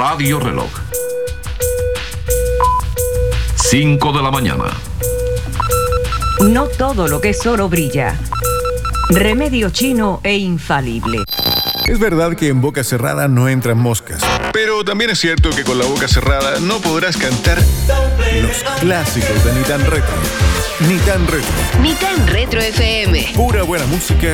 Radio Reloj. 5 de la mañana. No todo lo que es oro brilla. Remedio chino e infalible. Es verdad que en boca cerrada no entran moscas, pero también es cierto que con la boca cerrada no podrás cantar los clásicos de Ni Tan Retro. Ni Tan Retro. Ni Tan Retro FM. Pura buena música